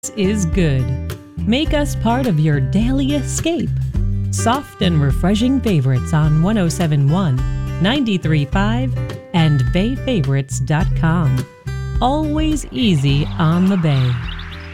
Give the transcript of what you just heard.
is good. Make us part of your daily escape. Soft and refreshing favorites on 1071, 93.5, and BayFavorites.com. Always easy on the Bay.